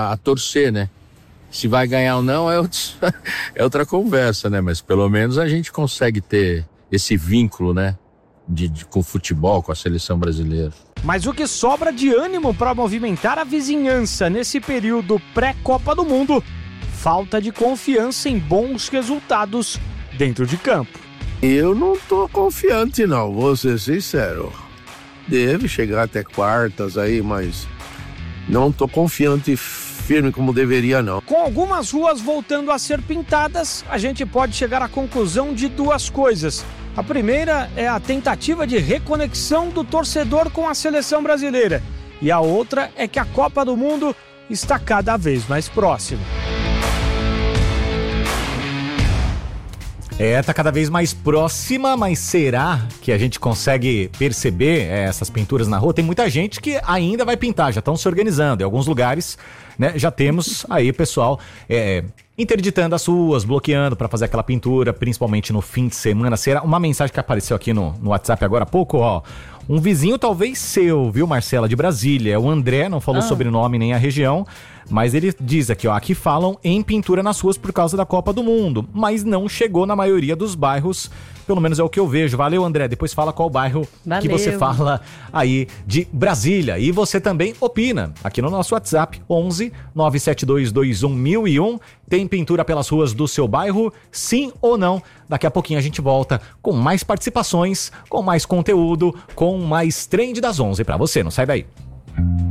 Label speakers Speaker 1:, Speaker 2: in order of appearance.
Speaker 1: a torcer, né? Se vai ganhar ou não é outra conversa, né? Mas pelo menos a gente consegue ter esse vínculo, né? Com o futebol, com a seleção brasileira.
Speaker 2: Mas o que sobra de ânimo para movimentar a vizinhança nesse período pré-Copa do Mundo? Falta de confiança em bons resultados dentro de campo.
Speaker 3: Eu não tô confiante não, vou ser sincero. Deve chegar até quartas aí, mas não tô confiante firme como deveria não.
Speaker 2: Com algumas ruas voltando a ser pintadas, a gente pode chegar à conclusão de duas coisas. A primeira é a tentativa de reconexão do torcedor com a seleção brasileira. E a outra é que a Copa do Mundo está cada vez mais próxima.
Speaker 4: Tá cada vez mais próxima, mas será que a gente consegue perceber essas pinturas na rua? Tem muita gente que ainda vai pintar, já estão se organizando. Em alguns lugares, né, já temos aí pessoal interditando as ruas, bloqueando para fazer aquela pintura, principalmente no fim de semana. Será uma mensagem que apareceu aqui no WhatsApp agora há pouco, ó. Um vizinho talvez seu, viu, Marcela, de Brasília. É o André, não falou sobrenome nem a região, mas ele diz aqui, ó, aqui falam em pintura nas ruas por causa da Copa do Mundo, mas não chegou na maioria dos bairros, pelo menos é o que eu vejo. Valeu, André, depois fala qual bairro que você fala aí de Brasília. E você também opina aqui no nosso WhatsApp, 11 97221 1001. Tem pintura pelas ruas do seu bairro? Sim ou não? Daqui a pouquinho a gente volta com mais participações, com mais conteúdo, com mais Trend das 11 pra você. Não sai daí.